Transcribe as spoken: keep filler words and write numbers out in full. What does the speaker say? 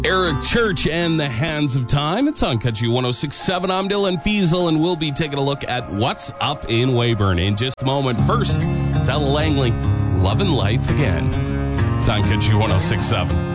Eric Church and the Hands of Time. It's on Country one oh six point seven. I'm Dylan Fiesel, and we'll be taking a look at what's up in Weyburn in just a moment. First, it's Ella Langley, Lovin' Life Again. It's on Country one oh six point seven.